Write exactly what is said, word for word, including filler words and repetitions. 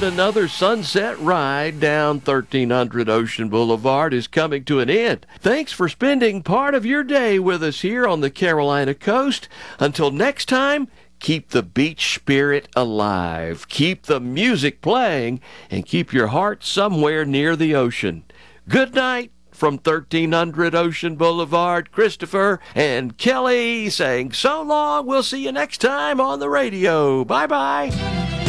another sunset ride down thirteen hundred Ocean Boulevard is coming to an end. Thanks for spending part of your day with us here on the Carolina coast. Until next time, keep the beach spirit alive, keep the music playing, and keep your heart somewhere near the ocean. Good night from thirteen hundred Ocean Boulevard. Christopher and Kelly saying so long. We'll see you next time on the radio. Bye-bye.